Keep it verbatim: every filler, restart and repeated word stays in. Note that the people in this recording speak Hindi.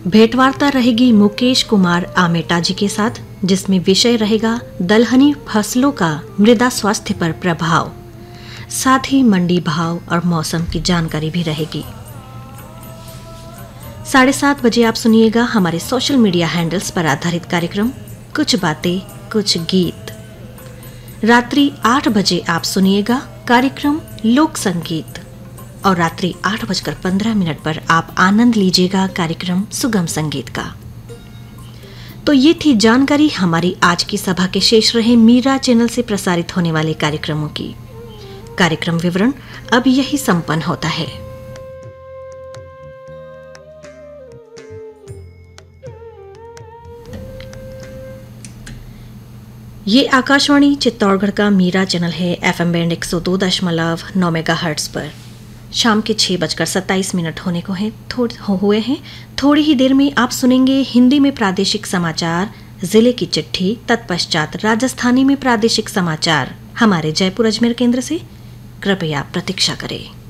भेंटवार्ता रहेगी मुकेश कुमार आमेटा जी के साथ, जिसमें विषय रहेगा दलहनी फसलों का मृदा स्वास्थ्य पर प्रभाव। साथ ही मंडी भाव और मौसम की जानकारी भी रहेगी। साढ़े सात बजे आप सुनिएगा हमारे सोशल मीडिया हैंडल्स पर आधारित कार्यक्रम कुछ बातें कुछ गीत। रात्रि आठ बजे आप सुनिएगा कार्यक्रम लोक संगीत और रात्रि आठ बजकर पंद्रह मिनट पर आप आनंद लीजिएगा कार्यक्रम सुगम संगीत का। तो ये थी जानकारी हमारी आज की सभा के शेष रहे मीरा चैनल से प्रसारित होने वाले कार्यक्रमों की। कार्यक्रम विवरण अब यही संपन्न होता है। ये आकाशवाणी चित्तौड़गढ़ का मीरा चैनल है। एफएम बैंड एक सौ दो दशमलव नौ मेगाहर्ट्ज पर शाम के छह बजकर सत्ताईस मिनट होने को हैं थोड़े हो हुए हैं। थोड़ी ही देर में आप सुनेंगे हिंदी में प्रादेशिक समाचार, जिले की चिट्ठी, तत्पश्चात राजस्थानी में प्रादेशिक समाचार हमारे जयपुर अजमेर केंद्र से। कृपया प्रतीक्षा करें।